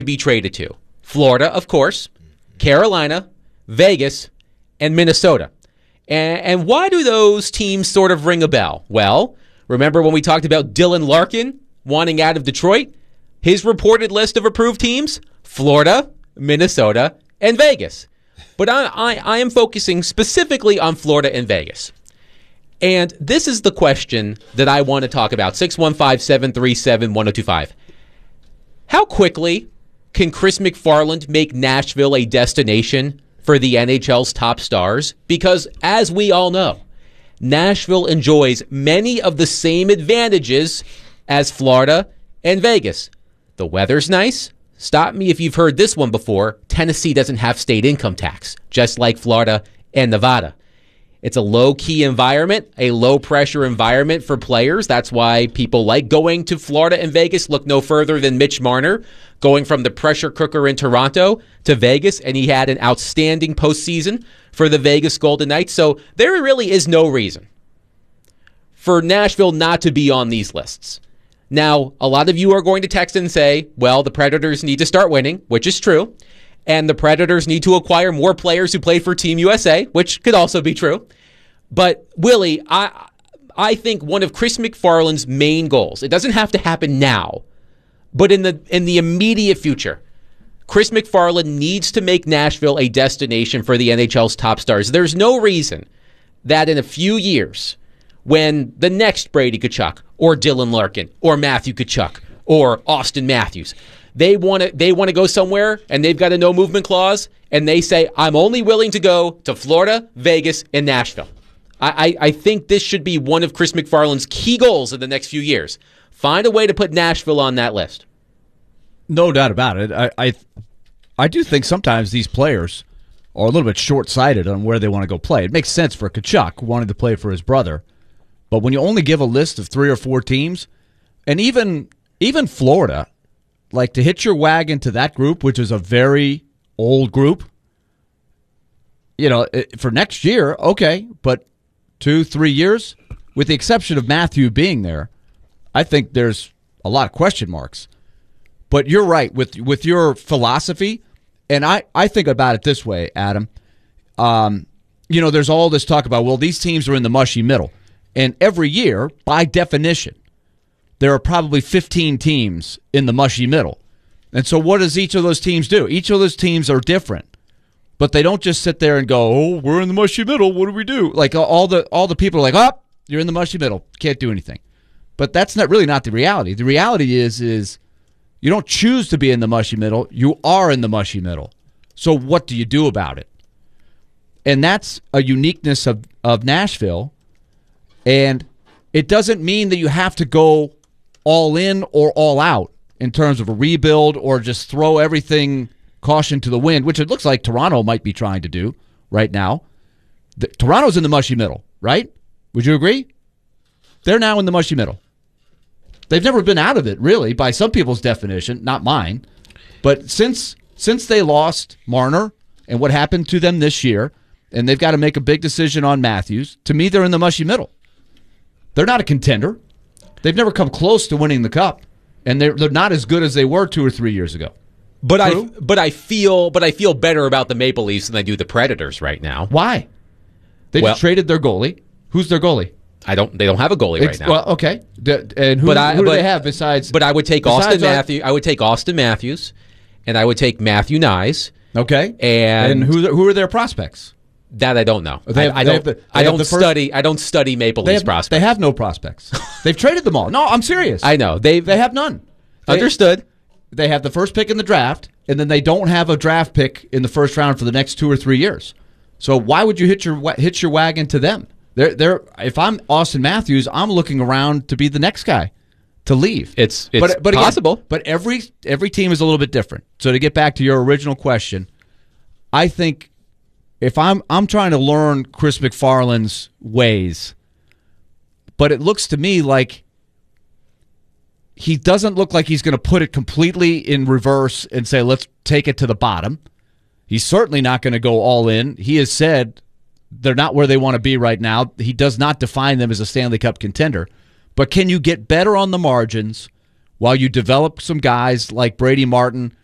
be traded to? Florida, of course, Carolina, Vegas, and Minnesota. And why do those teams sort of ring a bell? Well, remember when we talked about Dylan Larkin wanting out of Detroit? His reported list of approved teams? Florida, Minnesota, and Vegas. But I am focusing specifically on Florida and Vegas. And this is the question that I want to talk about. 615-737-1025. How quickly can Chris McFarland make Nashville a destination for the NHL's top stars? Because as we all know, Nashville enjoys many of the same advantages as Florida and Vegas. The weather's nice. Stop me if you've heard this one before. Tennessee doesn't have state income tax, just like Florida and Nevada. It's a low-key environment, a low-pressure environment for players. That's why people like going to Florida and Vegas. Look no further than Mitch Marner going from the pressure cooker in Toronto to Vegas, and he had an outstanding postseason for the Vegas Golden Knights. So there really is no reason for Nashville not to be on these lists. Now, a lot of you are going to text and say, well, the Predators need to start winning, which is true. And the Predators need to acquire more players who play for Team USA, which could also be true. But, Willie, I think one of Chris McFarland's main goals, it doesn't have to happen now, but in the immediate future, Chris McFarland needs to make Nashville a destination for the NHL's top stars. There's no reason that in a few years, when the next Brady Tkachuk or Dylan Larkin or Matthew Tkachuk or Austin Matthews, they want to go somewhere and they've got a no movement clause and they say, I'm only willing to go to Florida, Vegas, and Nashville. I think this should be one of Chris McFarland's key goals in the next few years. Find a way to put Nashville on that list. No doubt about it. I do think sometimes these players are a little bit short-sighted on where they want to go play. It makes sense for Tkachuk wanting to play for his brother. But when you only give a list of 3 or 4 teams, and even Florida, like to hitch your wagon to that group, which is a very old group, for next year, okay, but 2-3 years, with the exception of Matthew being there, I think there's a lot of question marks. But you're right with your philosophy, and I think about it this way, Adam. There's all this talk about, well, these teams are in the mushy middle. And every year, by definition, there are probably 15 teams in the mushy middle. And so what does each of those teams do? Each of those teams are different. But they don't just sit there and go, oh, we're in the mushy middle, what do we do? Like all the people are like, oh, you're in the mushy middle, can't do anything. But that's not the reality. The reality is you don't choose to be in the mushy middle, you are in the mushy middle. So what do you do about it? And that's a uniqueness of Nashville. And it doesn't mean that you have to go all in or all out in terms of a rebuild or just throw everything caution to the wind, which it looks like Toronto might be trying to do right now. Toronto's in the mushy middle, right? Would you agree? They're now in the mushy middle. They've never been out of it, really, by some people's definition, not mine. But since they lost Marner and what happened to them this year, and they've got to make a big decision on Matthews, to me, they're in the mushy middle. They're not a contender. They've never come close to winning the cup, and they're not as good as they were 2 or 3 years ago. But I feel better about the Maple Leafs than I do the Predators right now. Why? They just traded their goalie. Who's their goalie? They don't have a goalie right now. Well, okay. And who do they have besides? But I would take Austin Matthews. I would take Austin Matthews, and I would take Matthew Nyes. Okay. And who are their prospects? That I don't know. I don't study Maple Leafs prospects. They have no prospects. They've traded them all. No, I'm serious. I know. They have none. Understood. They have the first pick in the draft, and then they don't have a draft pick in the first round for the next 2 or 3 years. So why would you hitch your wagon to them? If I'm Austin Matthews, I'm looking around to be the next guy to leave. It's possible. Again, but every team is a little bit different. So to get back to your original question, I think if I'm trying to learn Chris McFarland's ways, but it looks to me like he doesn't look like he's going to put it completely in reverse and say, let's take it to the bottom. He's certainly not going to go all in. He has said they're not where they want to be right now. He does not define them as a Stanley Cup contender. But can you get better on the margins while you develop some guys like Brady Martin